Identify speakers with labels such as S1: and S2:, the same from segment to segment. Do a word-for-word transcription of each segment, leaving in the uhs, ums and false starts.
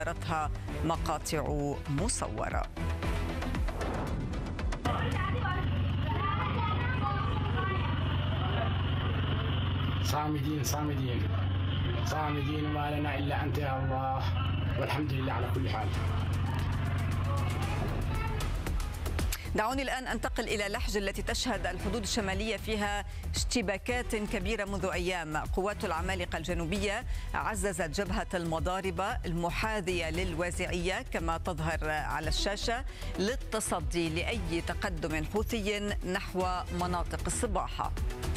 S1: ظهرتها مقاطع مصورة.
S2: صامدين صامدين صامدين وما لنا إلا أنت يا الله، والحمد لله على كل حال.
S1: دعوني الآن أنتقل إلى لحج التي تشهد الحدود الشمالية فيها اشتباكات كبيرة منذ أيام. قوات العمالقة الجنوبية عززت جبهة المضاربة المحاذية للوازعية كما تظهر على الشاشة للتصدي لأي تقدم حوثي نحو مناطق الصباحة.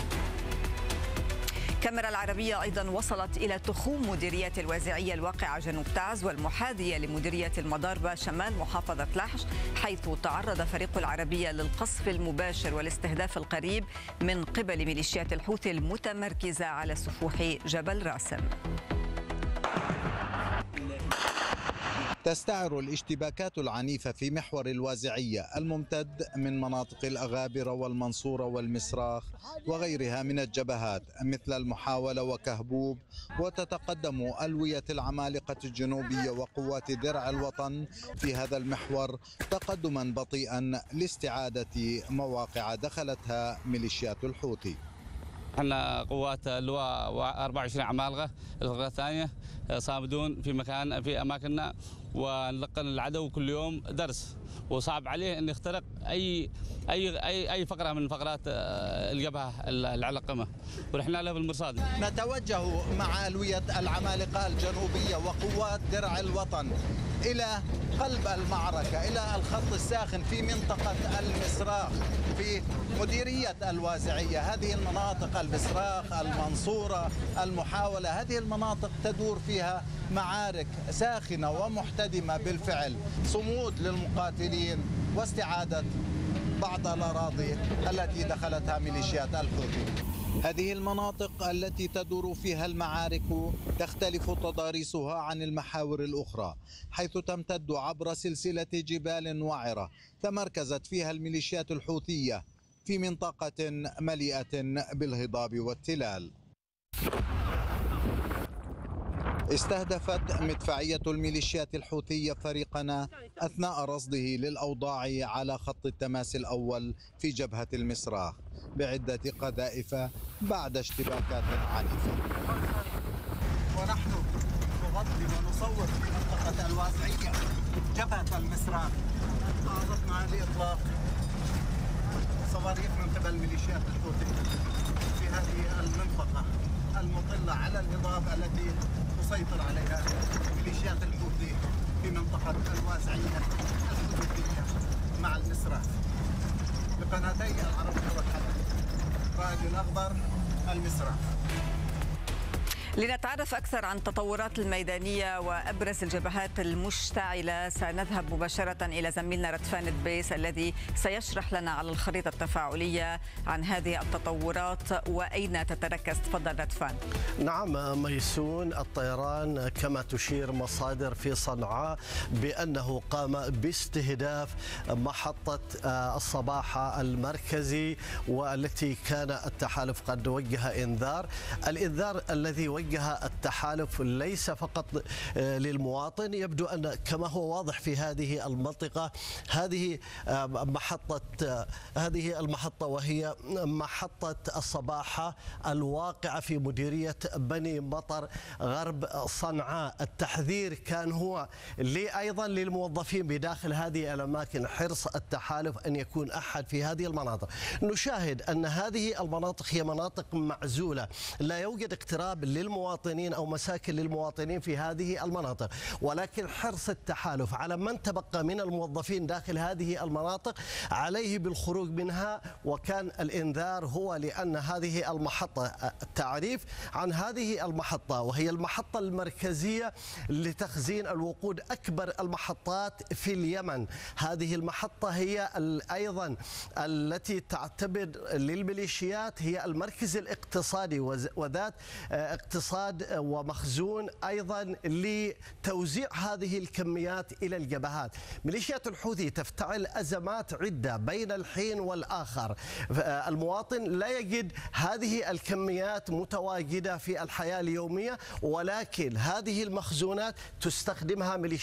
S1: كاميرا العربية أيضا وصلت إلى تخوم مديرية الوازعية الواقعة جنوب تعز والمحاذية لمديرية المضاربة شمال محافظة لحج، حيث تعرض فريق العربية للقصف المباشر والاستهداف القريب من قبل ميليشيات الحوثي المتمركزة على سفوح جبل راسم.
S3: تستعر الاشتباكات العنيفة في محور الوازعية الممتد من مناطق الأغابر والمنصورة والمسراخ وغيرها من الجبهات مثل المحاولة وكهبوب، وتتقدم ألوية العمالقة الجنوبية وقوات درع الوطن في هذا المحور تقدما بطيئا لاستعادة مواقع دخلتها ميليشيات الحوثي.
S4: احنا قوات اللواء أربعة وعشرين عمالقه الفرقه الثانيه صامدون في مكان في اماكننا، ونلقن العدو كل يوم درس، وصعب عليه ان يخترق اي اي اي اي فقره من فقرات الجبهه العلقمه، ونحن له بالمرصاد.
S3: نتوجه مع ألوية العمالقه الجنوبيه وقوات درع الوطن إلى قلب المعركة، إلى الخط الساخن في منطقة المسراخ في مديرية الوازعية. هذه المناطق المسراخ، المنصورة، المحاولة، هذه المناطق تدور فيها معارك ساخنة ومحتدمة بالفعل، صمود للمقاتلين واستعادة بعض الأراضي التي دخلتها ميليشيات الحوثي. هذه المناطق التي تدور فيها المعارك تختلف تضاريسها عن المحاور الأخرى، حيث تمتد عبر سلسلة جبال وعرة تمركزت فيها الميليشيات الحوثية في منطقة مليئة بالهضاب والتلال. استهدفت مدفعية الميليشيات الحوثية فريقنا أثناء رصده للأوضاع على خط التماس الأول في جبهة المسراخ بعدة قذائف بعد اشتباكات عنيفة. ونحن نغطي ونصور في منطقة الوازعية جبهة المسراخ. تعرضنا لإطلاق صواريخ من قبل ميليشيات الحوثي في هذه المنطقة المطلة على الهضاب التي تسيطر عليها ميليشيات الحوثي في منطقة الوازعية الحدودية مع المسراخ بقناتي العربية والحدث رائد الأخضر المسراخ.
S1: لنتعرف أكثر عن التطورات الميدانية وأبرز الجبهات المشتعلة سنذهب مباشرة إلى زميلنا ردفان دبيس الذي سيشرح لنا على الخريطة التفاعلية عن هذه التطورات وأين تتركز. تفضل ردفان.
S5: نعم ميسون، الطيران كما تشير مصادر في صنعاء بأنه قام باستهداف محطة الصباحة المركزي، والتي كان التحالف قد وجه إنذار. الإنذار الذي وجه التحالف ليس فقط للمواطن، يبدو أن كما هو واضح في هذه المنطقة هذه محطة هذه المحطة وهي محطة الصباحة الواقعة في مديرية بني مطر غرب صنعاء. التحذير كان هو أيضا للموظفين بداخل هذه الأماكن، حرص التحالف أن يكون أحد في هذه المناطق. نشاهد أن هذه المناطق هي مناطق معزولة، لا يوجد اقتراب للمواطنين أو مساكن للمواطنين في هذه المناطق، ولكن حرص التحالف على من تبقى من الموظفين داخل هذه المناطق عليه بالخروج منها. وكان الإنذار هو لأن هذه المحطة، التعريف عن هذه المحطة وهي المحطة المركزية لتخزين الوقود، أكبر المحطات في اليمن. هذه المحطة هي أيضا التي تعتبر للميليشيات هي المركز الاقتصادي وذات اقتصادي حصاد ومخزون أيضا لتوزيع هذه الكميات إلى الجبهات. ميليشيات الحوثي تفتعل أزمات عدة بين الحين والآخر. المواطن لا يجد هذه الكميات متواجدة في الحياة اليومية، ولكن هذه المخزونات تستخدمها ميليشيات